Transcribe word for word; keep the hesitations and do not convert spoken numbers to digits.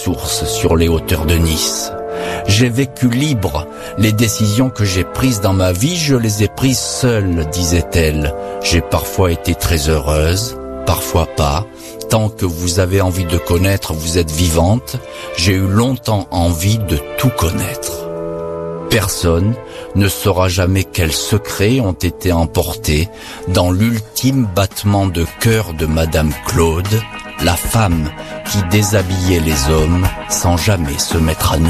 source sur les hauteurs de Nice. J'ai vécu libre. Les décisions que j'ai prises dans ma vie, je les ai prises seule, disait-elle. J'ai parfois été très heureuse, parfois pas. Tant que vous avez envie de connaître, vous êtes vivante. J'ai eu longtemps envie de tout connaître. Personne ne saura jamais quels secrets ont été emportés dans l'ultime battement de cœur de Madame Claude, la femme qui déshabillait les hommes sans jamais se mettre à nu.